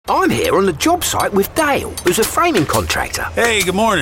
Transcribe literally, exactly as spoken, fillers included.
I'm here on the job site with Dale, who's a framing contractor. Hey, good morning.